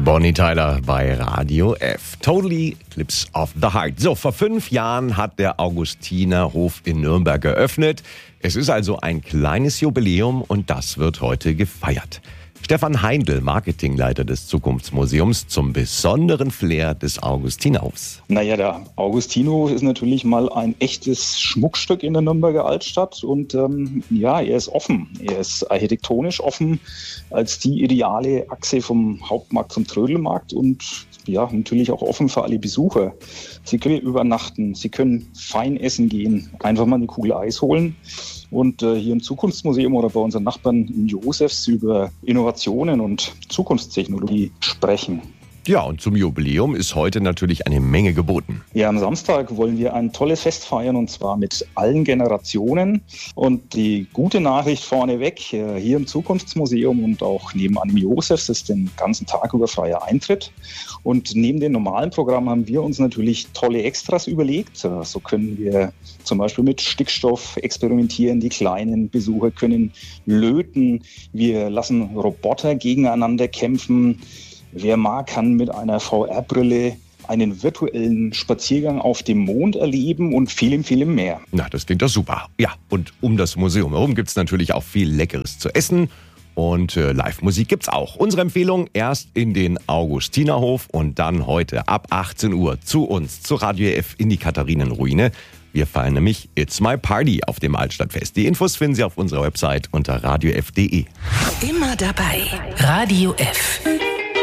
Bonnie Tyler bei Radio F. Totally Eclipse of the Heart. So, vor 5 Jahren hat der Augustinerhof in Nürnberg geöffnet. Es ist also ein kleines Jubiläum und das wird heute gefeiert. Stefan Heindl, Marketingleiter des Zukunftsmuseums, zum besonderen Flair des Augustinerhofs. Naja, der Augustinhof ist natürlich mal ein echtes Schmuckstück in der Nürnberger Altstadt und er ist offen. Er ist architektonisch offen als die ideale Achse vom Hauptmarkt zum Trödelmarkt und natürlich auch offen für alle Besucher. Sie können übernachten, Sie können fein essen gehen, einfach mal eine Kugel Eis holen und hier im Zukunftsmuseum oder bei unseren Nachbarn in Josefs über Innovationen und Zukunftstechnologie sprechen. Ja, und zum Jubiläum ist heute natürlich eine Menge geboten. Ja, am Samstag wollen wir ein tolles Fest feiern und zwar mit allen Generationen. Und die gute Nachricht vorneweg, hier im Zukunftsmuseum und auch nebenan im Josefs ist den ganzen Tag über freier Eintritt. Und neben dem normalen Programm haben wir uns natürlich tolle Extras überlegt. So können wir zum Beispiel mit Stickstoff experimentieren. Die kleinen Besucher können löten. Wir lassen Roboter gegeneinander kämpfen. Wer mag, kann mit einer VR-Brille einen virtuellen Spaziergang auf dem Mond erleben und vielem, vielem mehr. Na, das klingt doch super. Ja, und um das Museum herum gibt es natürlich auch viel Leckeres zu essen. Und Live-Musik gibt's auch. Unsere Empfehlung: erst in den Augustinerhof und dann heute ab 18 Uhr zu uns, zu Radio F in die Katharinenruine. Wir feiern nämlich It's My Party auf dem Altstadtfest. Die Infos finden Sie auf unserer Website unter radiof.de. Immer dabei. Radio F.